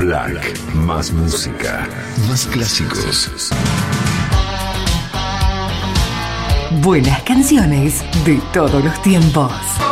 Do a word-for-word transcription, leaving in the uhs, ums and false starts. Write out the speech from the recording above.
Black. Más música. Más clásicos. Buenas canciones de todos los tiempos.